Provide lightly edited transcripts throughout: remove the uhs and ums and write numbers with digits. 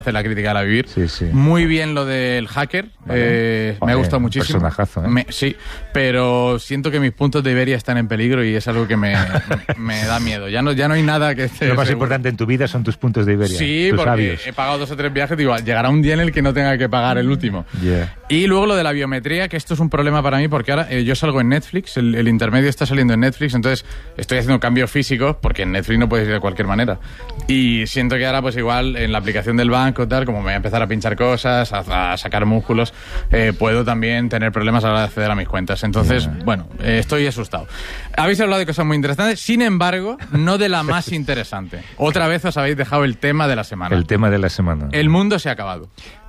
hacer la crítica de la Vivir. Sí. Muy bien lo del hacker. Me ha gustado muchísimo. Personajazo, ¿eh? Sí, pero siento que mis puntos de Iberia están en peligro y es algo que me da miedo. Ya no hay nada que esté Lo más seguro. importante en tu vida son tus puntos de Iberia. Sí, tus porque sabios. he pagado 2 o 3 viajes. Digo, llegará un día en el que no tenga que pagar el último. Yeah. Y luego lo de la biometría, que esto es un problema para mí porque ahora yo salgo en Netflix, el intermedio está saliendo en Netflix, entonces estoy haciendo cambios físicos porque en Netflix no puedes ir de cualquier manera. Y siento que ahora pues igual en la aplicación del banco tal, como me voy a empezar a pinchar cosas, a sacar músculos, puedo también tener problemas a la hora de acceder a mis cuentas. Entonces, bueno, estoy asustado. Habéis hablado de cosas muy interesantes, sin embargo, no de la más interesante. Otra vez os habéis dejado el tema de la semana. El tema de la semana. El mundo se ha acabado.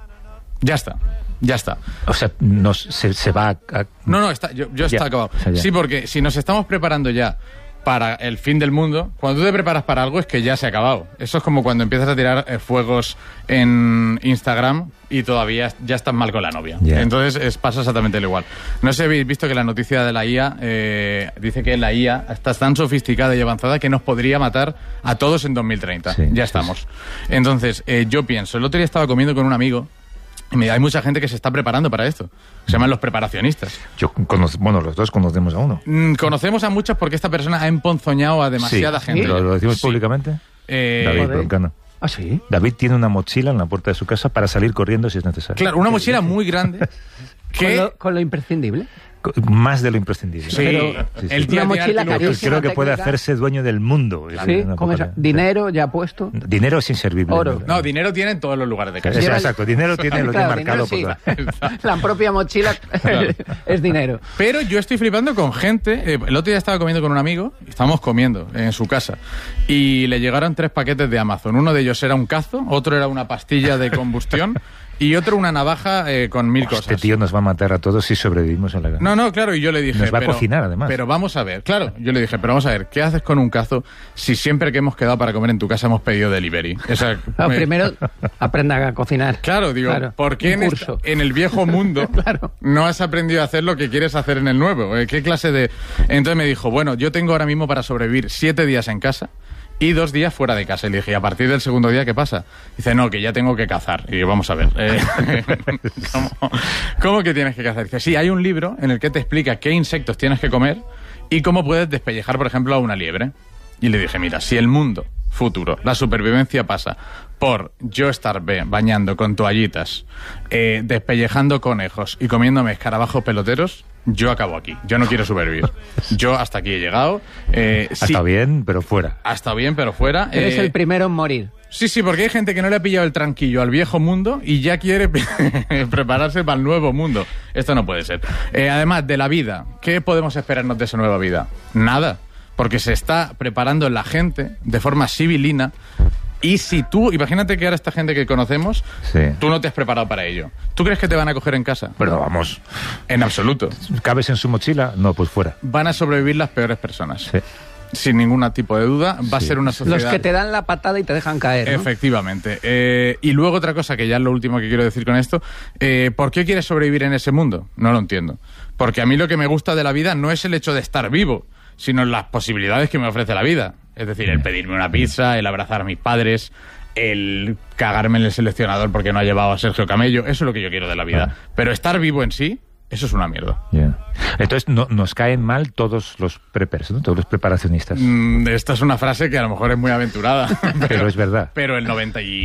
Ya está. O sea, se va a... No, yo está acabado. O sea, ya. Sí, porque si nos estamos preparando ya para el fin del mundo, cuando tú te preparas para algo es que ya se ha acabado. Eso es como cuando empiezas a tirar fuegos en Instagram y todavía ya estás mal con la novia. Yeah. Entonces pasa exactamente lo igual. No sé si habéis visto que la noticia de la IA dice que la IA está tan sofisticada y avanzada que nos podría matar a todos en 2030. Sí, ya estamos. Entonces, yo pienso, el otro día estaba comiendo con un amigo. Hay mucha gente que se está preparando para esto. Se llaman los preparacionistas. Los dos conocemos a uno. Conocemos a muchos porque esta persona ha emponzoñado a demasiada gente. ¿Lo decimos públicamente? David Broncano. ¿Ah, sí? David tiene una mochila en la puerta de su casa para salir corriendo si es necesario. Claro, una mochila muy grande. ¿Con lo imprescindible? Más de lo imprescindible. Sí, Sí. el tío Una mochila carísima. Creo que puede técnica. hacerse dueño del mundo. Sí, ¿cómo es? Dinero ya puesto. Dinero es inservible. Oro. No, dinero tiene en todos los lugares de casa. Exacto, dinero tiene lo que Claro, he marcado dinero por sí. la... La propia mochila es dinero. Pero yo estoy flipando con gente. El otro día estaba comiendo con un amigo, estábamos comiendo en su casa, y le llegaron 3 paquetes de Amazon. Uno de ellos era un cazo, otro era una pastilla de combustión y otro una navaja con 1000 cosas. Este tío nos va a matar a todos si sobrevivimos a la guerra. No, claro, y yo le dije... Nos va a cocinar, además. Pero vamos a ver, claro, yo le dije, pero vamos a ver, ¿qué haces con un cazo si siempre que hemos quedado para comer en tu casa hemos pedido delivery? O sea, Primero aprenda a cocinar. Claro, digo, Claro, ¿por qué un curso. en el viejo mundo Claro. no has aprendido a hacer lo que quieres hacer en el nuevo? ¿Qué clase de...? Entonces me dijo, bueno, yo tengo ahora mismo para sobrevivir 7 días en casa y 2 días fuera de casa. Y le dije, ¿y a partir del segundo día qué pasa? Dice, no, que ya tengo que cazar. Y digo, vamos a ver. ¿Cómo que tienes que cazar? Dice, sí, hay un libro en el que te explica qué insectos tienes que comer y cómo puedes despellejar, por ejemplo, a una liebre. Y le dije, mira, si el mundo futuro, la supervivencia pasa por yo estar bañando con toallitas, despellejando conejos y comiéndome escarabajos peloteros, yo acabo aquí. Yo no quiero sobrevivir. Yo hasta aquí he llegado. Ha estado bien, pero fuera. Ha estado bien, pero fuera. Eres el primero en morir. Sí, porque hay gente que no le ha pillado el tranquillo al viejo mundo y ya quiere prepararse para el nuevo mundo. Esto no puede ser. Además, de la vida, ¿qué podemos esperarnos de esa nueva vida? Nada. Porque se está preparando la gente de forma civilina. Y si tú, imagínate que ahora esta gente que conocemos, Sí. tú no te has preparado para ello. ¿Tú crees que te van a coger en casa? Pero vamos, En absoluto. ¿cabes en su mochila? No, pues fuera. Van a sobrevivir las peores personas. Sí. Sin ningún tipo de duda. Va a Sí. ser una sociedad... Los que te dan la patada y te dejan caer, ¿no? Efectivamente. Y luego otra cosa, que ya es lo último que quiero decir con esto. ¿Por qué quieres sobrevivir en ese mundo? No lo entiendo. Porque a mí lo que me gusta de la vida no es el hecho de estar vivo, sino las posibilidades que me ofrece la vida. Es decir, el pedirme una pizza, el abrazar a mis padres, el cagarme en el seleccionador porque no ha llevado a Sergio Camello. Eso es lo que yo quiero de la vida. Pero estar vivo en sí, eso es una mierda. Yeah. Entonces nos caen mal todos los preppers, ¿no? Todos los preparacionistas. Esta es una frase que a lo mejor es muy aventurada. Pero es verdad. Pero el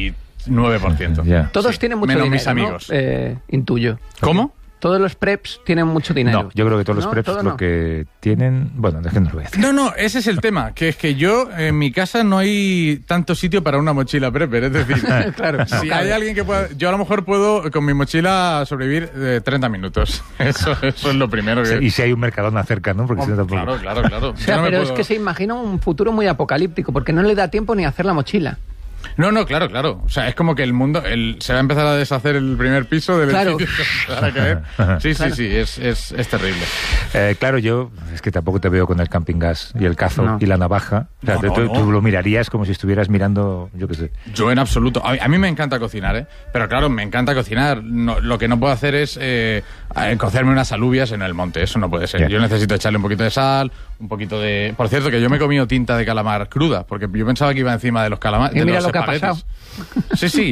99%. Yeah. Todos Sí, tienen mucho menos dinero, mis amigos. ¿no? Intuyo. ¿Cómo? Todos los preps tienen mucho dinero. No, yo creo que todos los ¿No? preps Todo lo no. que tienen... Bueno, es que no lo voy a decir. No, ese es el tema, que es que yo, en mi casa no hay tanto sitio para una mochila prepper, es decir, Claro. si hay alguien que pueda... Yo a lo mejor puedo, con mi mochila, sobrevivir 30 minutos. Eso es lo primero que... Y si hay un Mercadona cerca, ¿no? Porque si no tampoco... Claro. O sea, pero es que se imagina un futuro muy apocalíptico, porque no le da tiempo ni a hacer la mochila. No, claro. O sea, es como que el mundo... se va a empezar a deshacer el primer piso del Claro. edificio. Se van a caer. Sí, Claro. es terrible. Claro, yo es que tampoco te veo con el camping gas y el cazo No. y la navaja. O sea, No, tú lo mirarías como si estuvieras mirando, yo qué sé. Yo en absoluto. A mí me encanta cocinar, ¿eh? Pero claro, me encanta cocinar. Lo que no puedo hacer es cocerme unas alubias en el monte. Eso no puede ser. Yeah. Yo necesito echarle un poquito de sal, un poquito de... Por cierto, que yo me he comido tinta de calamar cruda, porque yo pensaba que iba encima de los calamares. Y mira lo que ha paquetes. pasado. Sí, sí.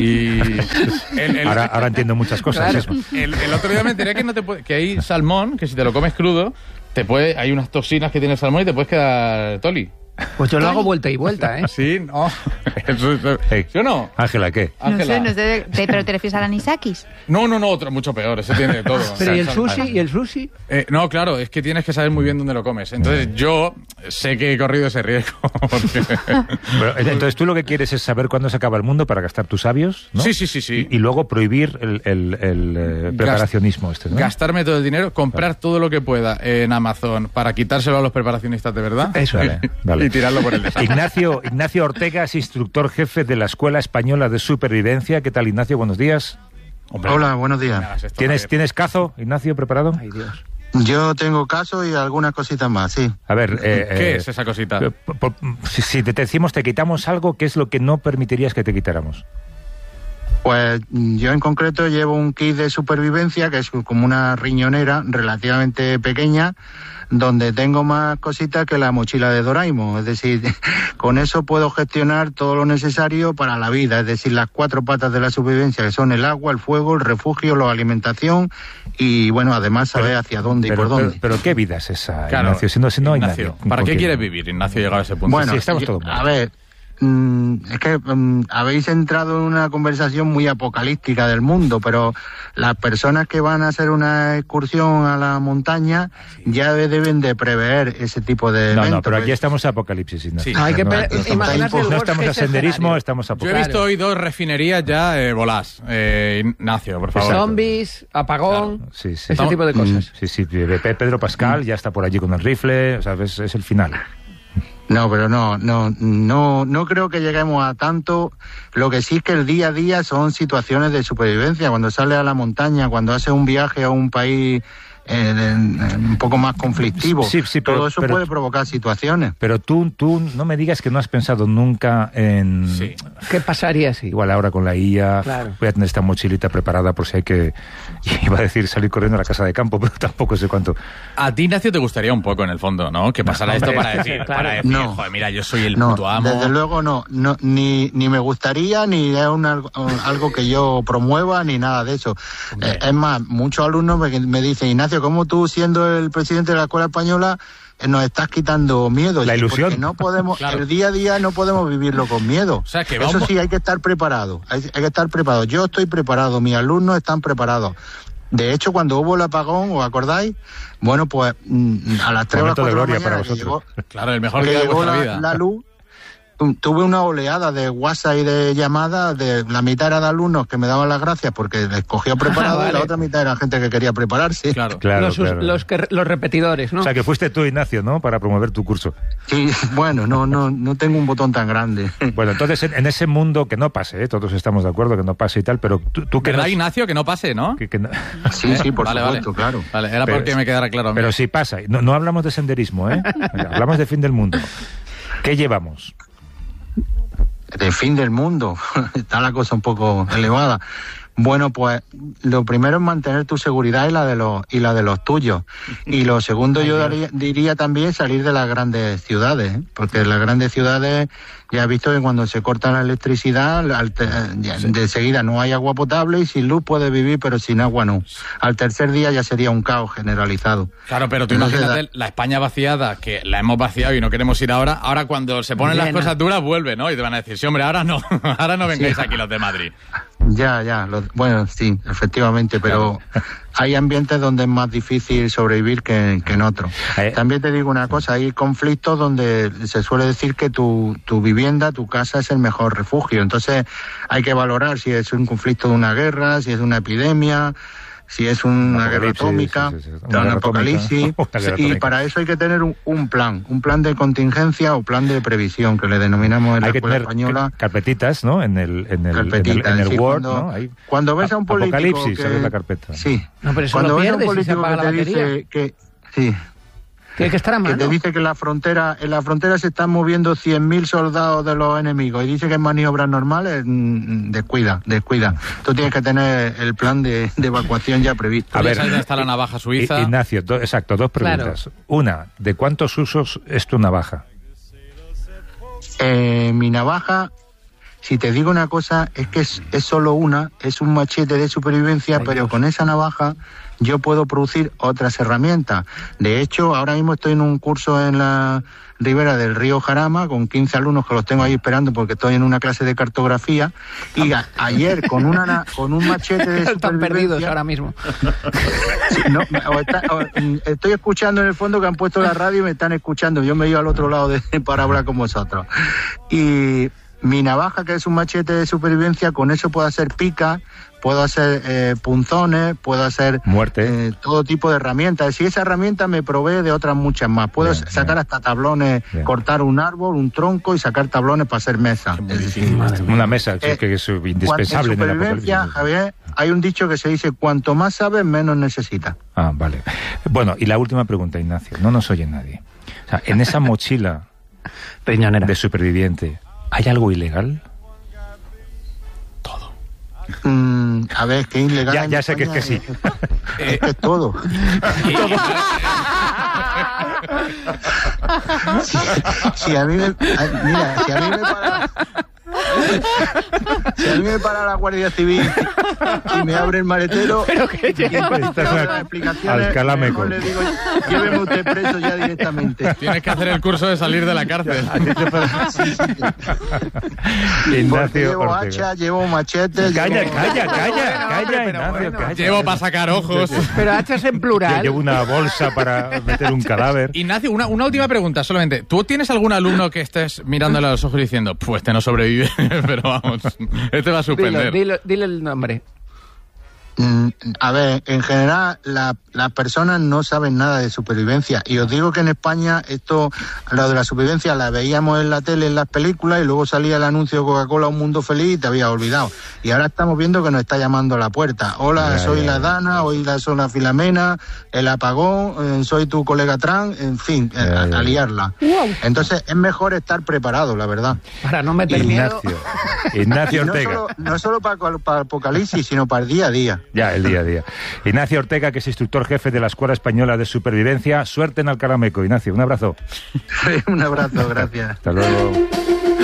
Y Ahora entiendo muchas cosas. Claro. Eso. el otro día me enteré que hay salmón, que si te lo comes crudo, hay unas toxinas que tiene el salmón y te puedes quedar toli. Pues yo lo hago vuelta y vuelta, ¿eh? Sí, no. Hey, ¿Sí o no? Ángela, ¿qué? Ángela. No sé, ¿pero te refieres al anisakis? No, otro mucho peor. Ese tiene de todo. Pero ¿y el sushi? ¿Y el sushi? No, claro, es que tienes que saber muy bien dónde lo comes. Entonces yo sé que he corrido ese riesgo. Porque... Pero, entonces tú lo que quieres es saber cuándo se acaba el mundo para gastar tus sabios, ¿no? Sí. Y luego prohibir el preparacionismo este, ¿no? Gastarme todo el dinero, comprar todo lo que pueda en Amazon para quitárselo a los preparacionistas de verdad. Eso, vale. Y tirarlo por el desastre. Ignacio Ortega es instructor jefe de la Escuela Española de Supervivencia. ¿Qué tal, Ignacio? Buenos días. Hombre, Hola, buenos días. ¿Tienes cazo, Ignacio, preparado? Ay, Dios. Yo tengo caso y algunas cositas más, sí. A ver, ¿Qué es esa cosita? Si te decimos te quitamos algo, ¿qué es lo que no permitirías que te quitáramos? Pues yo en concreto llevo un kit de supervivencia que es como una riñonera relativamente pequeña, donde tengo más cositas que la mochila de Doraemon. Es decir, con eso puedo gestionar todo lo necesario para la vida. Es decir, las 4 patas de la supervivencia, que son el agua, el fuego, el refugio, la alimentación y, bueno, además saber hacia dónde y por dónde. Pero ¿qué vida es esa, Claro, Ignacio? Si no, Ignacio, ¿para qué quieres vivir, Ignacio, llegado a ese punto? Bueno, Sí, estamos todos mal. a ver, es que habéis entrado en una conversación muy apocalíptica del mundo, pero las personas que van a hacer una excursión a la montaña ya deben de prever ese tipo de eventos. No, pero aquí estamos a apocalipsis, Ignacio. Sí. Hay que no, imaginarse el no worst estamos a case senderismo, escenario. estamos a Yo he apocalipsis. visto hoy 2 refinerías ya volás. Ignacio, por favor. Zombies, apagón, Claro, sí. ese tipo de cosas. Sí, Pedro Pascal ya está por allí con el rifle, o sea, es el final. No, pero no creo que lleguemos a tanto. Lo que sí es que el día a día son situaciones de supervivencia. Cuando sales a la montaña, cuando haces un viaje a un país un poco más conflictivo, Sí, pero- todo eso pero- puede provocar situaciones. Pero tú no me digas que no has pensado nunca en... Sí. ¿Qué pasaría si? Igual ahora con la IA, Claro. voy a tener esta mochilita preparada por si hay que... Iba a decir salir corriendo a la casa de campo, pero tampoco sé cuánto. A ti, Ignacio, te gustaría un poco, en el fondo, ¿no? Que pasara esto para decir, Claro. No. joder, mira, yo soy el No, puto amo. desde luego no, ni me gustaría, ni es algo que yo promueva, ni nada de eso. Es más, muchos alumnos me dicen, Ignacio, ¿cómo tú, siendo el presidente de la Escuela Española, nos estás quitando miedo? La ilusión. Porque no podemos, Claro. el día a día no podemos vivirlo con miedo. O sea, que eso vamos- sí, hay que estar preparado. Hay que estar preparado. Yo estoy preparado, mis alumnos están preparados. De hecho, cuando hubo el apagón, ¿os acordáis? Bueno, pues a las 3 o las Momento de 4 de la gloria mañana para que vosotros. Claro, el mejor que día de llegó vuestra vida. la luz, tuve una oleada de WhatsApp y de llamadas. De la mitad era de alumnos que me daban las gracias porque les cogió preparado y la Vale. otra mitad era gente que quería prepararse. Claro. Claro, los, claro. los repetidores, ¿no? O sea, que fuiste tú, Ignacio, ¿no? Para promover tu curso. Sí, bueno, no tengo un botón tan grande. Bueno, entonces, en ese mundo que no pase, ¿eh? Todos estamos de acuerdo que no pase y tal, pero tú que ¿Verdad, no... Ignacio? Que no pase, ¿no? que no- Sí, por Vale, supuesto, vale. claro. Vale, era Pero- porque me quedara claro a mí. Pero si pasa, no hablamos de senderismo, ¿eh? Hablamos de fin del mundo. ¿Qué llevamos? De fin del mundo, está la cosa un poco elevada. Bueno, pues lo primero es mantener tu seguridad y la de los tuyos. Y lo segundo yo diría también salir de las grandes ciudades, ¿eh? Porque en las grandes ciudades ya he visto que cuando se corta la electricidad, de seguida no hay agua potable y sin luz puedes vivir, pero sin agua no. Al tercer día ya sería un caos generalizado. Claro, pero tú Entonces, imagínate la España vaciada, que la hemos vaciado y no queremos ir ahora cuando se ponen las Llena. cosas duras vuelve, ¿no? Y te van a decir, sí, hombre, ahora no, ahora no vengáis aquí los de Madrid. Ya, bueno, sí, efectivamente, pero hay ambientes donde es más difícil sobrevivir que en otros. También te digo una cosa, hay conflictos donde se suele decir que tu vivienda, tu casa es el mejor refugio. Entonces hay que valorar si es un conflicto de una guerra, si es una epidemia, si es una guerra atómica, sí. un apocalipsis. Una guerra Y atómica. para eso hay que tener un plan de contingencia o plan de previsión, que le denominamos en la Hay que Escuela tener Española. carpetitas, ¿no? En el Carpetita, es decir, Word, cuando, ¿no? Ahí. cuando ves a un político Apocalipsis, que, sale la carpeta. Sí. No, pero eso Cuando lo ves a un pierdes si se político apaga que la te batería. dice que Tiene que estar a que mano. te dice que en la frontera se están moviendo 100.000 soldados de los enemigos y dice que es maniobras normales, descuida. Tú tienes que tener el plan de evacuación ya previsto. A ver, ¿Sabes dónde está la navaja suiza? Ignacio, exacto, dos preguntas. Una, ¿de cuántos usos es tu navaja? Mi navaja, Si te digo una cosa, es que es solo una, es un machete de supervivencia, pero con esa navaja yo puedo producir otras herramientas. De hecho, ahora mismo estoy en un curso en la ribera del río Jarama con 15 alumnos que los tengo ahí esperando porque estoy en una clase de cartografía, y ayer con un machete de supervivencia... Están perdidos ahora mismo. Sí, estoy escuchando en el fondo que han puesto la radio y me están escuchando. Yo me he ido al otro lado para hablar con vosotros. Y mi navaja, que es un machete de supervivencia, con eso puedo hacer pica, puedo hacer punzones, puedo hacer muerte, todo tipo de herramientas. Y esa herramienta me provee de otras muchas más. Puedo sacar hasta tablones, cortar un árbol, un tronco y sacar tablones para hacer mesas. Una mesa que es indispensable en supervivencia, Javier, hay un dicho que se dice: cuanto más sabes, menos necesitas. Ah, vale. Bueno, y la última pregunta, Ignacio. No nos oye nadie. O sea, en esa mochila de superviviente, ¿hay algo ilegal? A ver, que ilegal. Ya sé que es que sí. Es que es todo. Si a mí me para la Guardia Civil y me abre el maletero, pero que Alcalameco, le digo: lléveme usted preso ya directamente. Tienes que hacer el curso de salir de la cárcel. Ignacio llevo Ortega. hacha, llevo machete. Calla, Ignacio, calla. Llevo para sacar ojos. Pero hachas en plural. Llevo una bolsa para meter un cadáver. Ignacio, una última pregunta solamente. ¿Tú tienes algún alumno que estés mirándole a los ojos y diciendo: pues este no sobrevive, pero vamos, este va a suspender? Dile el nombre. A ver, en general las personas no saben nada de supervivencia, y os digo que en España lo de la supervivencia la veíamos en la tele, en las películas, y luego salía el anuncio de Coca-Cola, Un Mundo Feliz, y te habías olvidado. Y ahora estamos viendo que nos está llamando a la puerta: hola, soy la Dana, hoy soy la Filomena, el apagón, soy tu colega Tran, en fin, a liarla. Entonces es mejor estar preparado, la verdad. Para no meter miedo. Ignacio Ortega. No solo para apocalipsis, sino para el día a día. Ya, el día a día. Ignacio Ortega, que es instructor jefe de la Escuela Española de Supervivencia. Suerte en Alcalameco, Ignacio. Un abrazo. Un abrazo, gracias. Hasta luego.